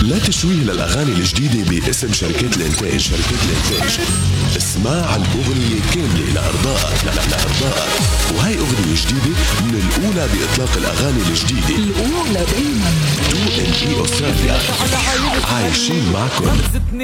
لا تشويه للأغاني الجديدة باسم شركات الإنتاج. اسمع الأغنية كاملة لأرضاءك. وهي أغنية جديدة من الأولى بإطلاق الأغاني الجديدة، الأولى دايما. 2NE أستراليا عايشين معكم.